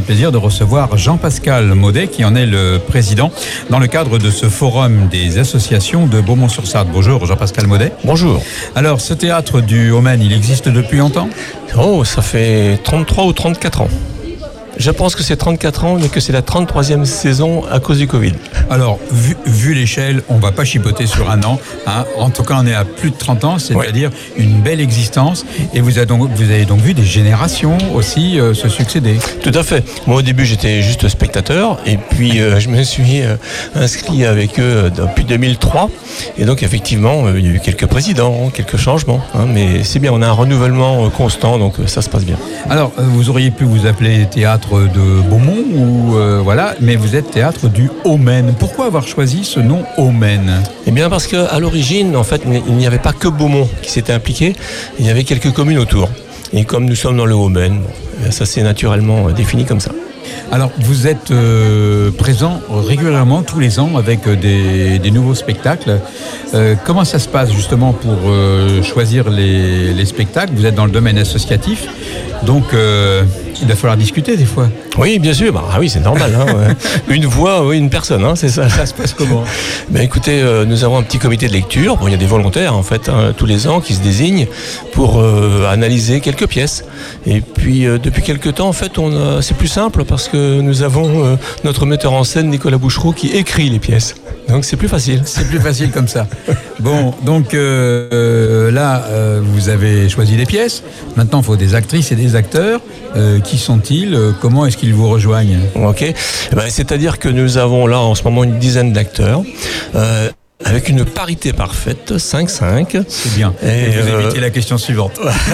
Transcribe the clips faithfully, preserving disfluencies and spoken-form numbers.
plaisir de recevoir Jean-Pascal Maudet, qui en est le président, dans le cadre de ce forum des associations de Beaumont-sur-Sarthe. Bonjour Jean-Pascal Maudet. Bonjour. Alors, ce théâtre du Haut-Maine, il existe depuis longtemps ? Oh, ça fait trente-trois ou trente-quatre ans. Je pense que c'est trente-quatre ans, mais que c'est la trente-troisième saison à cause du Covid. Alors, vu, vu l'échelle, on ne va pas chipoter sur un an. Hein. En tout cas, on est à plus de trente ans, c'est-à-dire oui. une belle existence. Et vous avez donc, vous avez donc vu des générations aussi euh, se succéder. Tout à fait. Moi, au début, j'étais juste spectateur. Et puis, euh, je me suis euh, inscrit avec eux depuis deux mille trois. Et donc, effectivement, euh, il y a eu quelques présidents, quelques changements. Hein, mais c'est bien, on a un renouvellement euh, constant, donc euh, ça se passe bien. Alors, euh, vous auriez pu vous appeler théâtre de Beaumont, ou euh, voilà, mais vous êtes théâtre du Haut-Maine. Pourquoi avoir choisi ce nom Haut-Maine ? Eh bien parce qu'à l'origine, en fait, il n'y avait pas que Beaumont qui s'était impliqué, il y avait quelques communes autour. Et comme nous sommes dans le Haut-Maine, bon, ça s'est naturellement défini comme ça. Alors, vous êtes euh, présent régulièrement, tous les ans, avec des, des nouveaux spectacles. Euh, comment ça se passe justement pour euh, choisir les, les spectacles ? Vous êtes dans le domaine associatif, donc euh, il va falloir discuter des fois. Oui, bien sûr. Bah, ah oui, c'est normal. Hein, ouais. Une voix, oui, une personne, hein, c'est ça. Ça se passe comment ? Ben, écoutez, euh, nous avons un petit comité de lecture. Bon, il y a des volontaires, en fait, hein, tous les ans, qui se désignent pour euh, analyser quelques pièces. Et puis, euh, depuis quelques temps, en fait, on a, c'est plus simple parce que nous avons euh, notre metteur en scène, Nicolas Bouchereau, qui écrit les pièces. Donc, c'est plus facile. C'est plus facile comme ça. Bon, donc euh, là, euh, vous avez choisi des pièces. Maintenant, il faut des actrices et des acteurs. Euh, qui sont-ils ? Comment est-ce qu'ils vous rejoignent ? Ok. Eh ben, c'est-à-dire que nous avons là, en ce moment, une dizaine d'acteurs. Euh, Avec une parité parfaite, cinq cinq. C'est bien. Et, et vous euh... évitez la question suivante.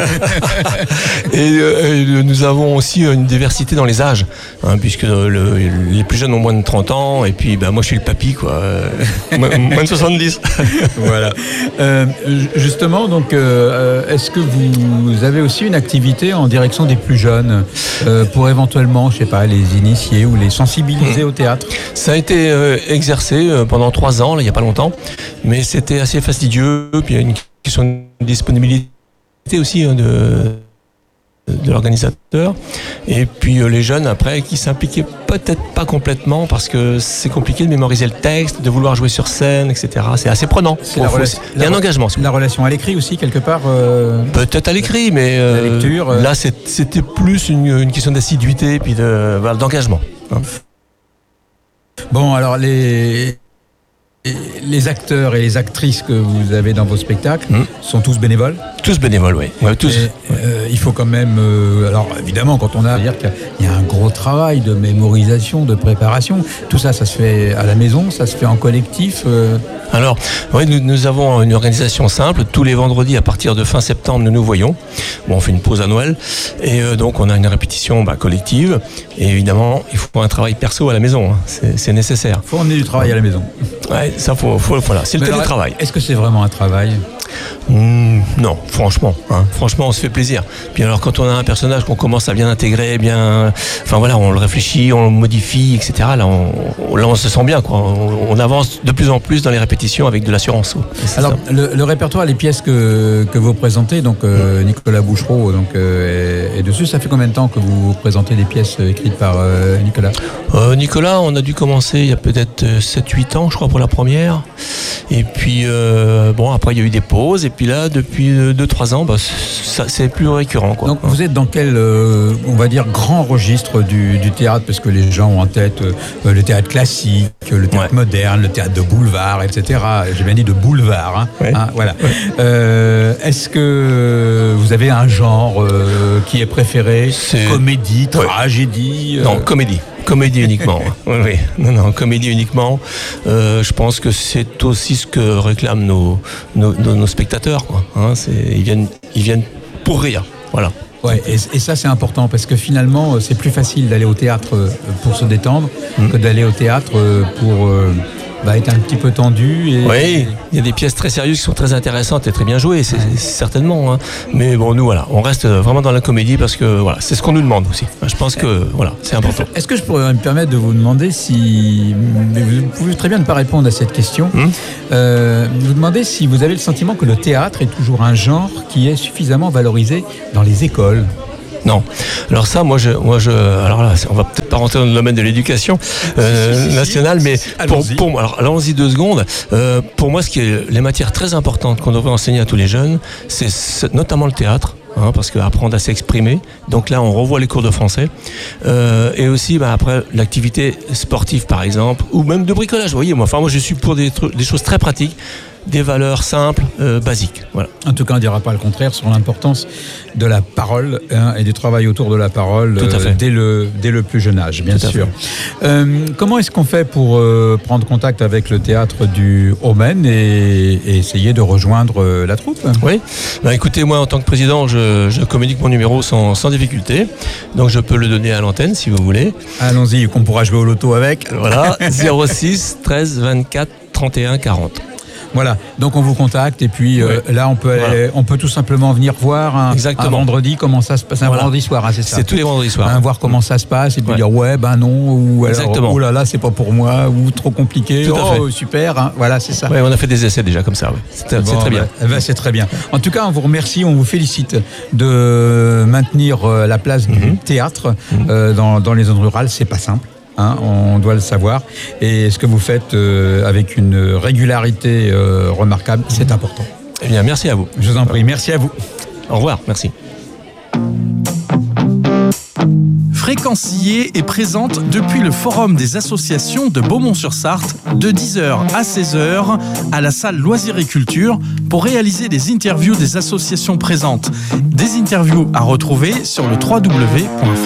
et, euh, et nous avons aussi une diversité dans les âges, hein, puisque le, les plus jeunes ont moins de trente ans, et puis ben, moi je suis le papy, quoi. Moins de soixante-dix. Voilà. Euh, justement, donc, euh, est-ce que vous avez aussi une activité en direction des plus jeunes, euh, pour éventuellement, je sais pas, les initier ou les sensibiliser mmh. au théâtre ? Ça a été euh, exercé euh, pendant trois ans, là, il n'y a pas longtemps. Mais c'était assez fastidieux, puis il y a une question de disponibilité aussi hein, de, de l'organisateur. Et puis euh, les jeunes, après, qui s'impliquaient peut-être pas complètement, parce que c'est compliqué de mémoriser le texte, de vouloir jouer sur scène, et cetera. C'est assez prenant. C'est la relation, il y a un la, engagement. La relation à l'écrit aussi, quelque part euh, Peut-être à l'écrit, mais euh, la lecture, euh... là, c'est, c'était plus une, une question d'assiduité, puis de, voilà, d'engagement. Hein. Bon, alors les... Et les acteurs et les actrices que vous avez dans vos spectacles mmh. sont tous bénévoles ? Tous bénévoles, oui. Ouais, tous. Et, euh, il faut quand même... Euh, alors, évidemment, quand on a... dire qu'il y a un gros travail de mémorisation, de préparation. Tout ça, ça se fait à la maison, ça se fait en collectif euh... Alors, oui, nous, nous avons une organisation simple. Tous les vendredis, à partir de fin septembre, nous nous voyons. Bon, on fait une pause à Noël. Et euh, donc, on a une répétition bah, collective. Et évidemment, il faut un travail perso à la maison. Hein. C'est, c'est nécessaire. Il faut emmener du travail à la maison. Ouais, ça, faut, faut, voilà, c'est le télétravail. Alors, est-ce que c'est vraiment un travail ? Mmh, non, franchement, hein, franchement, on se fait plaisir. Puis alors, quand on a un personnage qu'on commence à bien intégrer, bien, enfin voilà, on le réfléchit, on le modifie, et cetera. Là, on, là, on se sent bien, quoi. On, on avance de plus en plus dans les répétitions avec de l'assurance. Alors, le, le répertoire, les pièces que que vous présentez, donc euh, Nicolas Bouchereau, donc euh, est, est dessus. Ça fait combien de temps que vous présentez des pièces écrites par euh, Nicolas ? euh, Nicolas, on a dû commencer il y a peut-être sept huit ans, je crois, pour la première. Et puis euh, bon, après il y a eu des pauses. Et puis là, depuis deux trois ans, bah, ça, c'est plus récurrent, quoi. Donc vous êtes dans quel, euh, on va dire, grand registre du, du théâtre ? Parce que les gens ont en tête euh, le théâtre classique, le théâtre ouais. moderne, le théâtre de boulevard, et cetera. J'ai bien dit de boulevard. Hein, ouais. hein, voilà. Ouais. Euh, est-ce que vous avez un genre euh, qui est préféré ? C'est... Comédie, tragédie euh... Non, comédie. Comédie uniquement. oui, oui. Non, non, comédie uniquement. Euh, je pense que c'est aussi ce que réclament nos, nos, nos, nos spectateurs, quoi. Hein, c'est, ils viennent, ils viennent pour rire. Voilà. Ouais, et, et ça c'est important parce que finalement c'est plus facile d'aller au théâtre pour se détendre mmh. que d'aller au théâtre pour euh, bah, être un petit peu tendu. Et... Oui, il y a des pièces très sérieuses qui sont très intéressantes et très bien jouées, c'est, ouais. c'est certainement. Hein. Mais bon, nous voilà, on reste vraiment dans la comédie parce que voilà, c'est ce qu'on nous demande aussi. Je pense que voilà, c'est important. Est-ce que je pourrais me permettre de vous demander si, vous pouvez très bien ne pas répondre à cette question, mmh. euh, vous demander si vous avez le sentiment que le théâtre est toujours un genre qui est suffisamment valorisé dans les écoles. Non. Alors ça, moi, je, moi, je, alors là, on va peut-être pas rentrer dans le domaine de l'éducation euh, si, si, nationale, si, mais si, pour, allons-y. pour, alors allons-y deux secondes. Euh, pour moi, ce qui est les matières très importantes qu'on devrait enseigner à tous les jeunes, c'est, c'est notamment le théâtre. Hein, parce qu'apprendre à s'exprimer, donc là on revoit les cours de français, euh, et aussi bah, après l'activité sportive par exemple, ou même de bricolage, vous voyez, moi, enfin, moi je suis pour des, trucs, des choses très pratiques, des valeurs simples, euh, basiques. Voilà. En tout cas, on ne dira pas le contraire sur l'importance de la parole hein, et du travail autour de la parole euh, dès, le, dès le plus jeune âge, bien Tout sûr. Euh, comment est-ce qu'on fait pour euh, prendre contact avec le théâtre du Haut-Maine et, et essayer de rejoindre euh, la troupe ? Oui, bah, écoutez, moi en tant que président, je, je communique mon numéro sans, sans difficulté, donc je peux le donner à l'antenne si vous voulez. Allons-y, qu'on pourra jouer au loto avec. Voilà, zéro six treize vingt-quatre trente et un quarante. Voilà, donc on vous contacte et puis euh, ouais. là on peut voilà. aller, on peut tout simplement venir voir un, un vendredi comment ça se passe, un voilà. vendredi soir, hein, c'est ça. C'est tous les vendredis soirs. Hein, voir comment ça se passe et puis ouais. dire ouais ben non ou alors oh là là c'est pas pour moi ou trop compliqué. Tout à oh fait. Super, hein, voilà c'est ça. Ouais, on a fait des essais déjà comme ça. Ouais. C'est, bon, c'est très bien. Bah, bah, c'est très bien. En tout cas on vous remercie, on vous félicite de maintenir euh, la place mm-hmm. du théâtre mm-hmm. euh, dans, dans les zones rurales, c'est pas simple. Hein, on doit le savoir. Et ce que vous faites euh, avec une régularité euh, remarquable, c'est important. Eh bien, merci à vous. Je vous en prie, merci à vous. Au revoir, merci. Fréquencier est présente depuis le Forum des associations de Beaumont-sur-Sarthe de dix heures à seize heures à la salle Loisirs et Culture pour réaliser des interviews des associations présentes. Des interviews à retrouver sur le w w w point